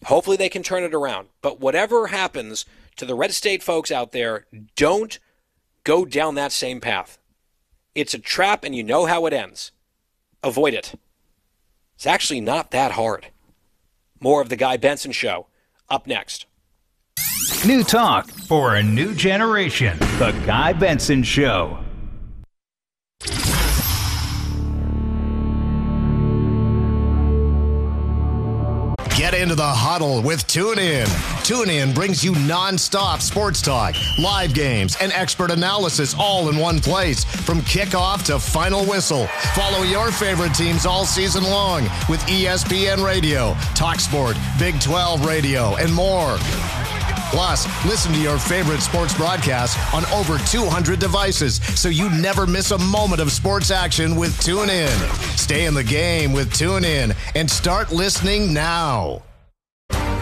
Hopefully they can turn it around. But whatever happens to the Red State folks out there, don't go down that same path. It's a trap, and you know how it ends. Avoid it. It's actually not that hard. More of the Guy Benson Show up next. New talk for a new generation. The Guy Benson Show. Get into the huddle with TuneIn. TuneIn brings you nonstop sports talk, live games, and expert analysis all in one place. From kickoff to final whistle. Follow your favorite teams all season long with ESPN Radio, TalkSport, Big 12 Radio, and more. Plus, listen to your favorite sports broadcasts on over 200 devices so you never miss a moment of sports action with TuneIn. Stay in the game with TuneIn and start listening now.